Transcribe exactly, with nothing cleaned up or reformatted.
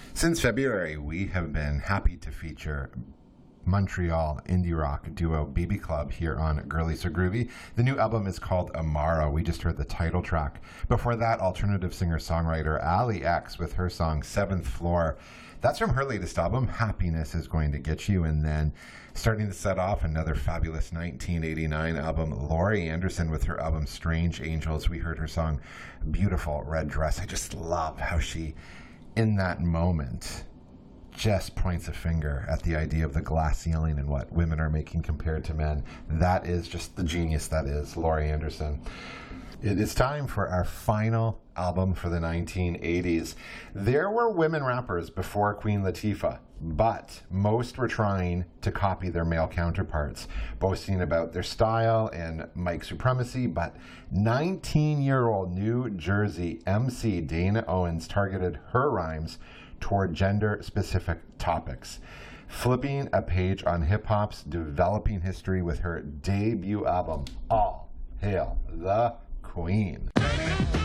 Since February, we have been happy to feature Montreal indie rock duo B B Club here on Girly So Groovy. The new album is called Amara. We just heard the title track. Before that, alternative singer-songwriter Ali X with her song Seventh Floor. That's from her latest album, Happiness Is Going to Get You. And then starting to set off another fabulous nineteen eighty-nine album, Laurie Anderson with her album Strange Angels. We heard her song Beautiful Red Dress. I just love how she, in that moment, just points a finger at the idea of the glass ceiling and what women are making compared to men. That is just the genius that is Laurie Anderson. It is time for our final album for the nineteen eighties. There were women rappers before Queen Latifah, but most were trying to copy their male counterparts, boasting about their style and mic supremacy. But nineteen-year-old New Jersey M C Dana Owens targeted her rhymes toward gender-specific topics, flipping a page on hip-hop's developing history with her debut album, All Hail the Queen.